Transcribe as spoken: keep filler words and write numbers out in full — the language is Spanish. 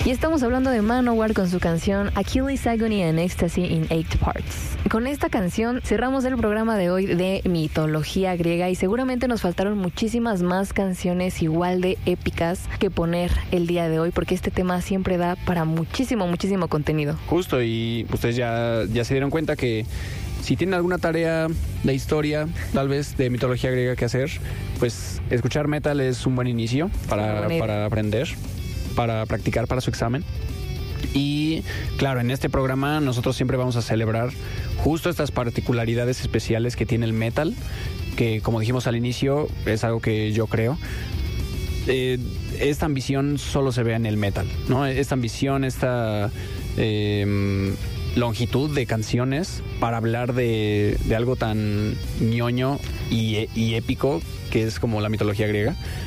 Y estamos hablando de Manowar con su canción Achilles Agony and Ecstasy in Eight Parts. Con esta canción cerramos el programa de hoy de mitología griega y seguramente nos faltaron muchísimas más canciones igual de épicas que poner el día de hoy, porque este tema siempre da para muchísimo, muchísimo contenido. Justo, y ustedes ya, ya se dieron cuenta que si tienen alguna tarea de historia, tal vez de mitología griega que hacer, pues escuchar metal es un buen inicio para, para aprender, para practicar para su examen. Y claro, en este programa nosotros siempre vamos a celebrar justo estas particularidades especiales que tiene el metal, que como dijimos al inicio, es algo que yo creo. Eh, esta ambición solo se ve en el metal, ¿no? Esta ambición, esta... Eh, longitud de canciones para hablar de, de algo tan ñoño y, y épico que es como la mitología griega.